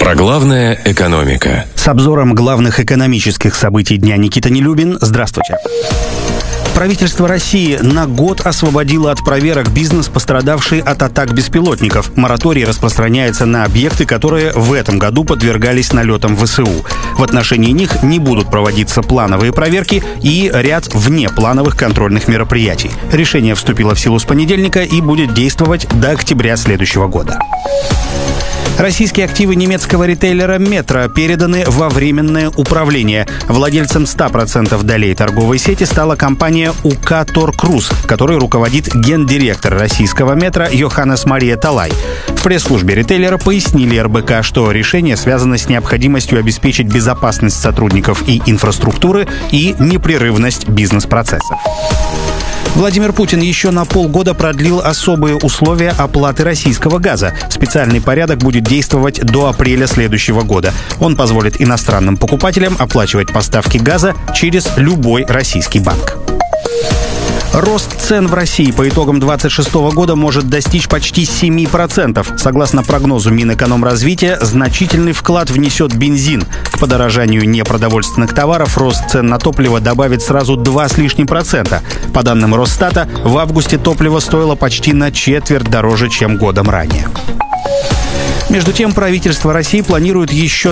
Про главное – экономика. С обзором главных экономических событий дня Никита Нелюбин. Здравствуйте. Правительство России на год освободило от проверок бизнес, пострадавший от атак беспилотников. Мораторий распространяется на объекты, которые в этом году подвергались налетам ВСУ. В отношении них не будут проводиться плановые проверки и ряд внеплановых контрольных мероприятий. Решение вступило в силу с понедельника и будет действовать до октября следующего года. Российские активы немецкого ритейлера «Метро» переданы во временное управление. Владельцем 100% долей торговой сети стала компания УК «Торкрус», которой руководит гендиректор российского «Метро» Йоханнес Мария Талай. В пресс-службе ритейлера пояснили РБК, что решение связано с необходимостью обеспечить безопасность сотрудников и инфраструктуры и непрерывность бизнес-процессов. Владимир Путин еще на полгода продлил особые условия оплаты российского газа. Специальный порядок будет действовать до апреля следующего года. Он позволит иностранным покупателям оплачивать поставки газа через любой российский банк. Рост цен в России по итогам 2026 года может достичь почти 7%. Согласно прогнозу Минэкономразвития, значительный вклад внесет бензин. К подорожанию непродовольственных товаров рост цен на топливо добавит сразу 2 с лишним процента. По данным Росстата, в августе топливо стоило почти на четверть дороже, чем годом ранее. Между тем, правительство России планирует еще